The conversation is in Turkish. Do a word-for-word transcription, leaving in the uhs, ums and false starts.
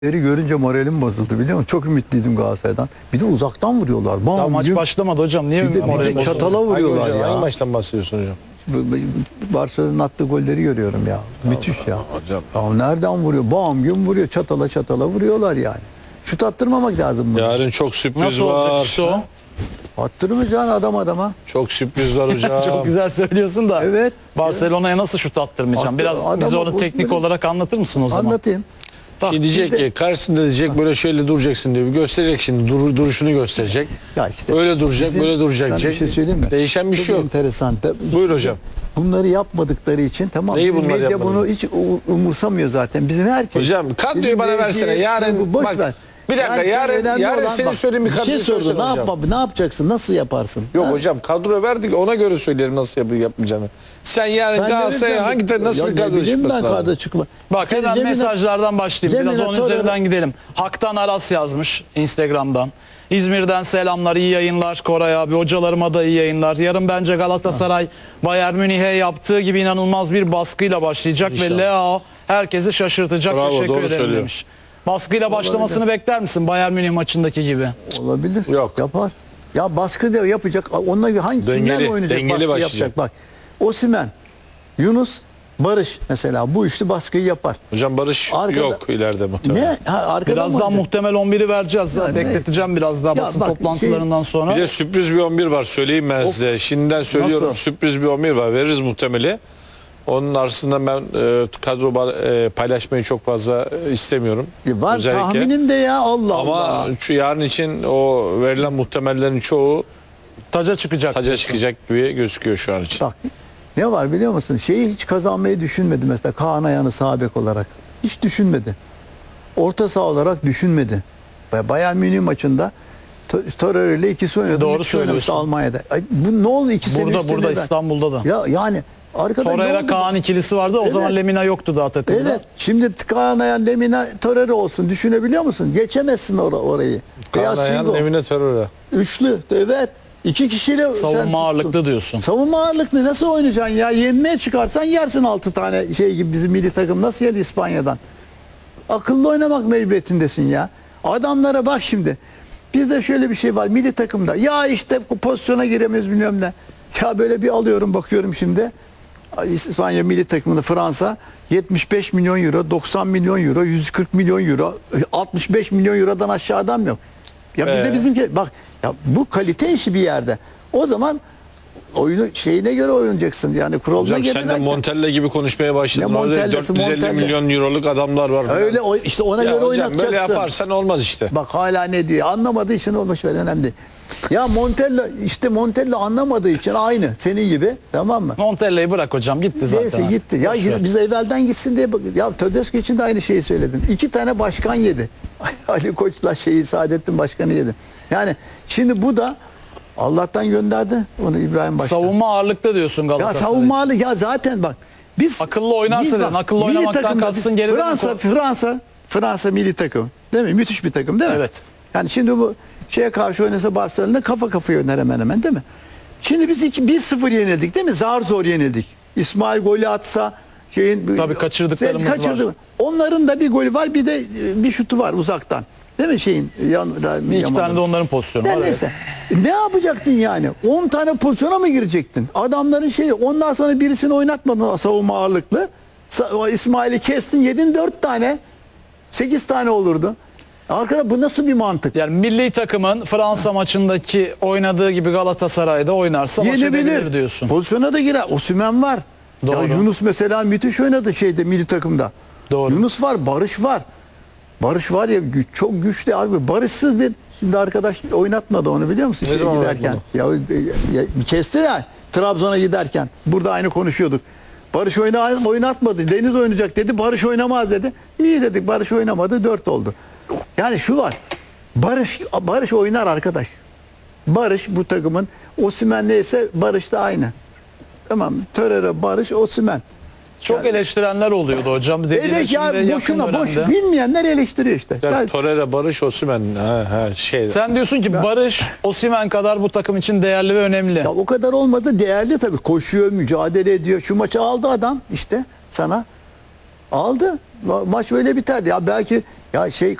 Görünce moralim bozuldu biliyor musun? Çok ümitliydim Galatasaray'dan. Bir de uzaktan vuruyorlar. Bam, Daha maç güm. başlamadı hocam. Niye Bir de, bir moralim de bozuldu? çatala vuruyorlar hangi, hocam, ya. hangi maçtan bahsediyorsun hocam? Barcelona'nın attığı golleri görüyorum ya. Müthiş ya. Hocam. Ya nereden vuruyor? Bam güm vuruyor. Çatala çatala vuruyorlar yani. Şut attırmamak lazım bunu. Yarın çok sürpriz Nasıl olacak var. işte o? Attırmayacaksın adam adama. Çok sürpriz var hocam. Çok güzel söylüyorsun da. Evet. Barcelona'ya nasıl şut attırmayacağım? Attır- Biraz adama bize onu bu- teknik böyle- olarak anlatır mısın o zaman? Anlatayım. Bak, Şey diyecek bir de- ki karşısında diyecek böyle şöyle duracaksın diyor. Bir gösterecek şimdi dur, duruşunu gösterecek. Ya işte Öyle duracak, bizim- böyle duracak. sana bir diyecek. şey söyleyeyim mi? Değişen bir Çok şey yok. enteresan. Da- Buyur hocam. Bunları yapmadıkları için tamam. Neyi bizim bunları medya yapmadı? bunu hiç u- umursamıyor zaten. Bizim herkes. Hocam kadroyu bizim bana medya- versene. Yarın boş bak. ver. Bir dakika Yani yarın önemli yarın olan senin bak, söylediğin bir bir şey kadroyu sordu. söylesene Ne hocam. yapma, ne yapacaksın? Nasıl yaparsın? Yok Ha? hocam kadro verdik ona göre söyleyelim nasıl yap yapmayacağını. Sen yarın Ben ne Galatasaray'a bileyim, hangi ta- nasıl ya bir ne kadro bileyim çıkması ben lazım? kadro çıkma. Bak hemen Lemina- mesajlardan başlayayım. Biraz Lemina onun Torreira- üzerinden gidelim. Haktan Aras yazmış Instagram'dan. İzmir'den selamlar, iyi yayınlar Koray abi. Hocalarıma da iyi yayınlar. Yarın bence Galatasaray Bayern Münih'e yaptığı gibi inanılmaz bir baskıyla başlayacak İnşallah. ve Leao herkesi şaşırtacak. Bravo, Teşekkür doğru ederim söylüyor. demiş. Baskıyla başlamasını bekler misin Bayern Münih maçındaki gibi? Olabilir. Yok. Yapar. Ya baskı da yapacak. Onunla hangi Dengeli, kimlerle oynayacak dengeli baskı başlayacak. yapacak bak. Osimhen, Yunus, Barış mesela bu üçlü baskıyı yapar. Hocam Barış Arkada- yok ileride muhtemelen. Ne? Ha, arkadan mı Birazdan oynayacak? muhtemel on biri vereceğiz. Ya Bekleteceğim biraz daha Ya basın bak, toplantılarından sonra. Bir de sürpriz bir on bir var söyleyeyim ben size. Şimdiden söylüyorum Nasıl? sürpriz bir on bir var. Veririz muhtemeli. Onun arasında ben e, kadro ba- e, paylaşmayı çok fazla e, istemiyorum. E, Var Özellikle. tahminim de ya Allah Ama Allah. şu yarın için o verilen muhtemellerin çoğu Taca çıkacak. taca çıkacak gibi gözüküyor şu an için. Bak ne var biliyor musun? Şeyi hiç kazanmayı düşünmedi mesela Kaan Ayhan'ı sağ bek olarak. Hiç düşünmedi. Orta saha olarak düşünmedi. Ve Bayern Münih maçında To- Torreira ile ikisi oynadı. Doğru Müthiş oynamıştı söylüyorsun. Almanya'da. Ay, bu ne oldu iki sene Burada üstüne burada ben- İstanbul'da da. Ya yani arkada ne Torreira oldu? Kaan ikilisi vardı. O Evet. zaman Lemina yoktu daha takımda. Evet. Şimdi Kaan Ayhan, Lemina, Torreira olsun. Düşünebiliyor musun? Geçemezsin or- orayı. Veya Kaan Ayhan, Singo. Emine Torreira. Üçlü. Evet. İki kişiyle sen Savunma tuttun. ağırlıklı diyorsun. Savunma ağırlıklı nasıl oynayacaksın ya? Yenmeye çıkarsan yersin altı tane şey gibi bizim milli takım nasıl yedi İspanya'dan? Akıllı oynamak mecburiyetindesin ya. Adamlara bak şimdi. Bizde şöyle bir şey var milli takımda. Ya işte bu pozisyona giremiyoruz bilmem ne. Ya böyle bir alıyorum bakıyorum şimdi. İspanya milli takımında Fransa yetmiş beş milyon euro, doksan milyon euro, yüz kırk milyon euro, altmış beş milyon eurodan aşağı adam yok. Ya bir de Ee? bizimki bak ya bu kalite işi bir yerde. O zaman oyunu şeyine göre oynayacaksın yani kuralına Hocam göre. sen de derken- Montella gibi konuşmaya başladın. Ne Orada Montella'sı, dört yüz elli Montella. milyon euroluk adamlar var. falan. Öyle o- işte ona Ya göre hocam oynatacaksın. böyle yaparsan olmaz işte. Bak hala ne diyor? Anlamadığı için olmuş böyle önemli değil. Ya Montella işte Montella anlamadığı için aynı senin gibi tamam mı? Montella'yı bırak hocam gitti zaten. Neyse artık. gitti. Ya Boş ver. biz evvelden gitsin diye bak- ya Tedesco için de aynı şeyi söyledim. İki tane başkan yedi. Ali Koç'la şeyi Saadettin Başkanı yedi. Yani şimdi bu da Allah'tan gönderdi onu İbrahim Başkan. Savunma ağırlıklı diyorsun Ya Galatasaray. savunmalı ya zaten bak biz Akıllı oynarsa biz dedin. bak, Akıllı milli oynamaktan takımda kastın biz- geride mi Fransa kol- Fransa Fransa milli takım. Değil mi? Müthiş bir takım değil mi? Evet. Yani şimdi bu şeye karşı oynasa Barcelona kafa kafaya oynar hemen hemen değil mi? Şimdi biz iki bir sıfır yenildik değil mi? Zar zor yenildik. İsmail golü atsa şeyin Tabii kaçırdıklarımız kaçırdı. var. Onların da bir golü var bir de e, bir şutu var uzaktan. Değil mi şeyin? Yan, Bir iki tane de onların pozisyonu var. ne, evet. neyse. Ne yapacaktın yani? on tane pozisyona mı girecektin? Adamların şeyi ondan sonra birisini oynatmadın savunma ağırlıklı. Sa- o İsmail'i kestin yedin dört tane. sekiz tane olurdu. Arkadaş bu nasıl bir mantık? Yani milli takımın Fransa maçındaki oynadığı gibi Galatasaray'da oynarsa baş edebilir diyorsun. Pozisyona da girer. Osimhen var. Doğru. Ya Yunus mesela müthiş oynadı şeyde milli takımda. Doğru. Yunus var, Barış var. Barış var ya güç, çok güçlü abi. Barışsız bir şimdi arkadaş oynatmadı onu biliyor musun? Ne Şeye zaman giderken. Ya, ya kesti ya Trabzon'a giderken. Burada aynı konuşuyorduk. Barış oyna, oynatmadı. Deniz oynayacak dedi. Barış oynamaz dedi. İyi dedik. Barış oynamadı. Dört oldu. Yani şu var. Barış Barış oynar arkadaş. Barış bu takımın Osimhen neyse Barış da aynı. Tamam. Torreira, Barış, Osimhen. Çok eleştirenler oluyordu hocam. Dediğine Elek ya şimdi yakın boşuna boş dönemde. bilmeyenler eleştiriyor işte. Yani Ya, Torreira, Barış, Osimhen ha, ha, şey. Sen diyorsun ki Barış Osimhen kadar bu takım için değerli ve önemli. ya o kadar olmadı değerli tabii. Koşuyor, mücadele ediyor. Şu maçı aldı adam işte sana. Aldı. Ma- Maç böyle biter. Ya belki ya şey